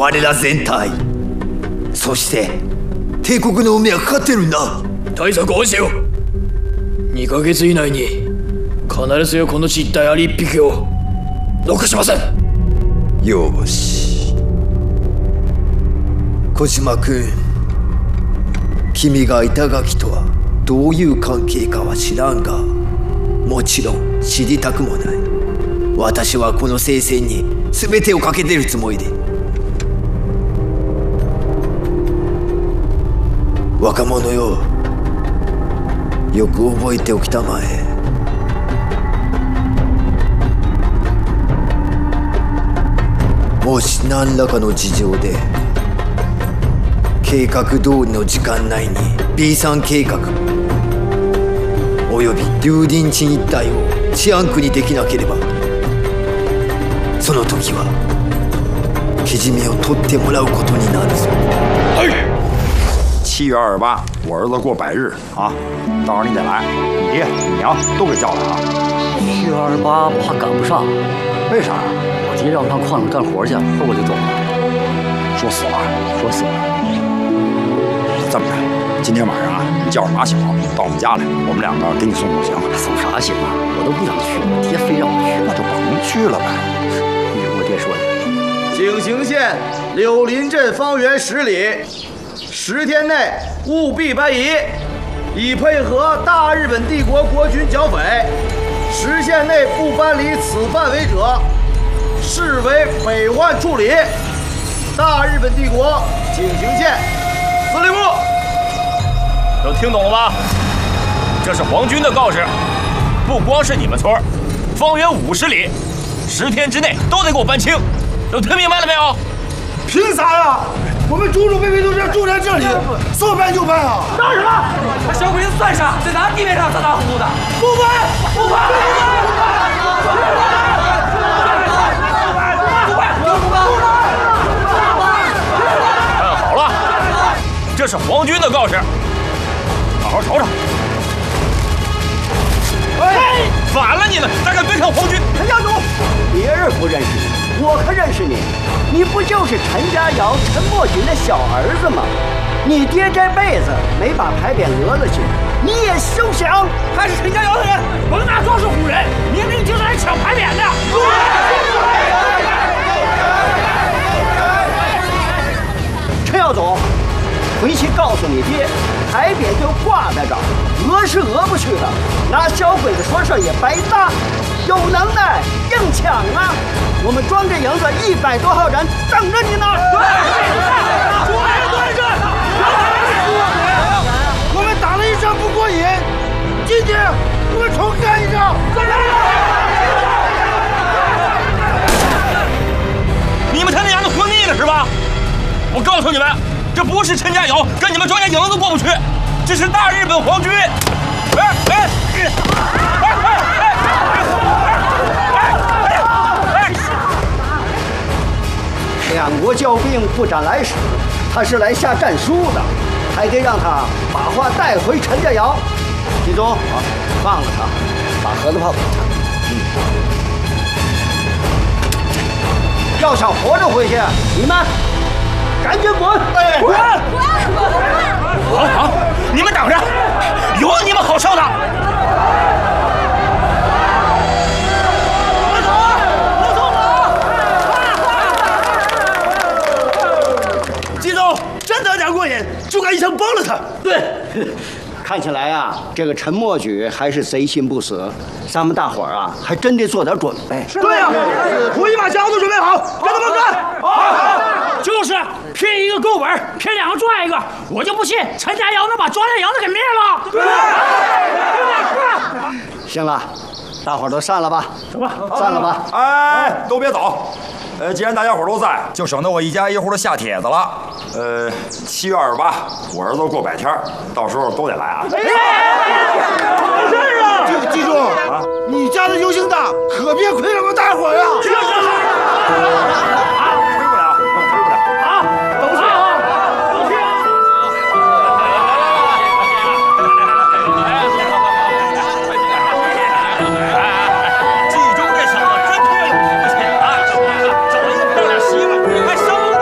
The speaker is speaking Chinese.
我ら全体、そして帝国の運命がかかってるんだ。 対策をせよ。2ヶ月以内に必ずやこの地一帯アリ1匹を残しません。 よし。小島君、君が板垣とはどういう関係かは知らんが、もちろん知りたくもない。私はこの聖戦に全てをかけてるつもりで。若者よ、よく覚えておきたまえ。もし何らかの事情で計画通りの時間内に B3 計画および竜林地一帯を治安区にできなければ、その時はけじめを取ってもらうことになるぞ。 7月28，我儿子过100日啊，到时候你得来，你爹、你娘都给叫来啊。 7月28怕赶不上， 为啥？ 我爹让我上矿上干活去，后边就走了。 说死了， 说死了。 这么的，今天晚上啊，你叫上马小到我们家来，我们两个给你送送行。 送啥行啊？我都不想去，我爹非让我去， 那就甭去了呗。 你跟我爹说去。 井陉县柳林镇方圆10里，10天内务必搬移，以配合大日本帝国国军剿匪。10县内不搬离此范围者，视为匪患处理。大日本帝国井陉县司令部， 都听懂了吗？这是皇军的告示，不光是你们村，方圆50里，10天之内都得给我搬清，都听明白了没有？ 凭啥呀？我们祖祖辈辈都是住在这里，说搬就搬啊！ 闹什么？这小鬼子算啥？在咱地面上咋咋呼呼的？不搬！不搬！ 看好了，这是皇军的告示，好好瞅瞅。 哎， 反了你们，咋敢对抗皇军？ 陈家总，别人不认识你，我可认识你。你不就是陈家窑、陈默举的小儿子吗？你爹这辈子没把牌匾讹了去，你也休想！ 还是陈家窑的人，甭拿装是唬人，明明就是来抢牌匾的。 陈耀总，回去告诉你爹，牌匾就挂在这儿，讹是讹不去的，拿小鬼子说事也白搭。有能耐硬抢啊！我们庄稼营子100多号人等着你呢。对， 我们打了一仗不过瘾，今天我们重干一仗。 你们他娘的活腻了是吧？我告诉你们，这不是陈家窑跟你们庄稼营子过不去，这是大日本皇军。 两国交兵不斩来使，他是来下战书的，还得让他把话带回陈家窑。季总，放了他，把盒子炮给他。要想活着回去，你们赶紧滚！滚！ 好，你们等着，有你们好受的。 就该一枪崩了他。 对，看起来啊，这个陈默举还是贼心不死，咱们大伙儿啊，还真得做点准备。 对呀，土一把枪都准备好，跟他们干！ 好，就是骗一个够本，骗2个赚1个，我就不信陈家窑能把庄稼营子给灭了。 对，行了，大伙儿都散了吧， 走吧， 散了吧。 哎，都别走。既然大家伙都在，就省得我一家一户的下帖子了。7月28，我儿子过100天，到时候都得来啊。 没事啊，记住啊，你家的游行大，可别亏了我大伙呀。